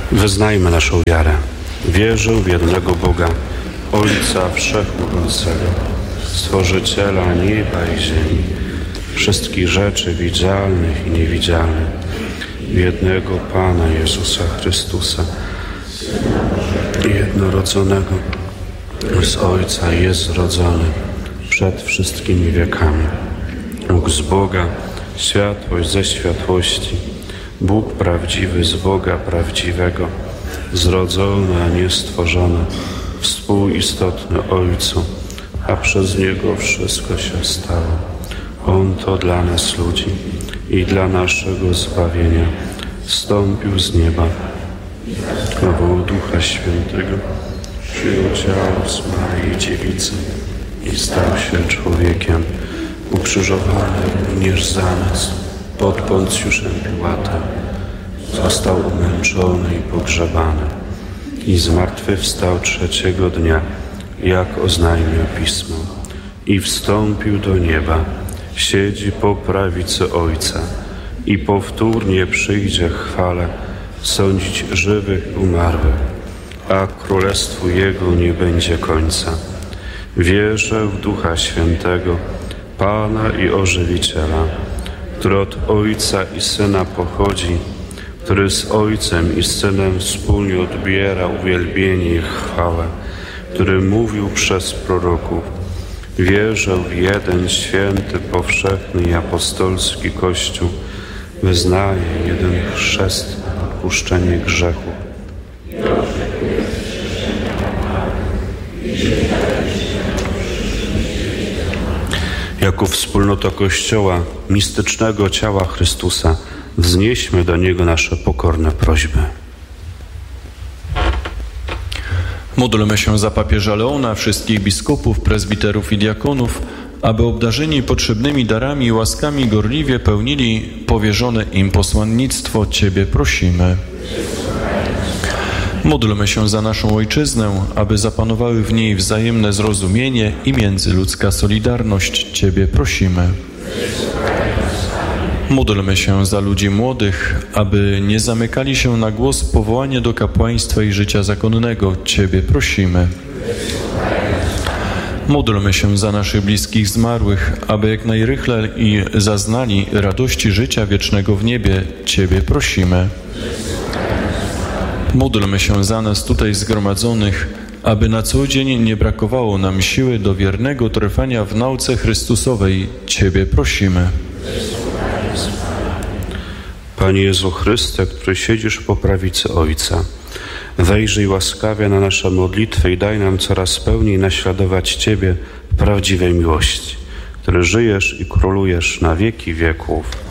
Wyznajmy naszą wiarę. Wierzę w jednego Boga, Ojca Wszechmogącego, Stworzyciela nieba i ziemi, wszystkich rzeczy widzialnych i niewidzialnych, w jednego Pana Jezusa Chrystusa, jednorodzonego z Ojca, jest zrodzony przed wszystkimi wiekami. Bóg z Boga, światłość ze światłości, Bóg prawdziwy z Boga prawdziwego, zrodzony, a nie stworzony, współistotny Ojcu, a przez Niego wszystko się stało. On to dla nas ludzi i dla naszego zbawienia zstąpił z nieba, powołał Ducha Świętego, przyjął ciało z Maryi Dziewicy i stał się człowiekiem, ukrzyżowany również za nas pod Poncjuszem Piłatem. Został umęczony i pogrzebany i zmartwychwstał trzeciego dnia, jak oznajmił Pismo, i wstąpił do nieba, siedzi po prawicy Ojca i powtórnie przyjdzie w chwale sądzić żywych i umarłych, a królestwu Jego nie będzie końca. Wierzę w Ducha Świętego, Pana i Ożywiciela, który od Ojca i Syna pochodzi, który z Ojcem i Synem wspólnie odbiera uwielbienie i chwałę, który mówił przez proroków. Wierzę w jeden święty, powszechny i apostolski Kościół, wyznaję jeden chrzest na odpuszczenie grzechu. Jako wspólnota Kościoła, mistycznego ciała Chrystusa, wznieśmy do Niego nasze pokorne prośby. Módlmy się za papieża Leona, wszystkich biskupów, prezbiterów i diakonów, aby obdarzeni potrzebnymi darami i łaskami gorliwie pełnili powierzone im posłannictwo. Ciebie prosimy. Módlmy się za naszą ojczyznę, aby zapanowały w niej wzajemne zrozumienie i międzyludzka solidarność. Ciebie prosimy. Módlmy się za ludzi młodych, aby nie zamykali się na głos powołania do kapłaństwa i życia zakonnego. Ciebie prosimy. Módlmy się za naszych bliskich zmarłych, aby jak najrychlej zaznali radości życia wiecznego w niebie. Ciebie prosimy. Módlmy się za nas tutaj zgromadzonych, aby na co dzień nie brakowało nam siły do wiernego trwania w nauce Chrystusowej. Ciebie prosimy. Panie Jezu Chryste, który siedzisz po prawicy Ojca, wejrzyj łaskawie na nasze modlitwy i daj nam coraz pełniej naśladować Ciebie w prawdziwej miłości, który żyjesz i królujesz na wieki wieków.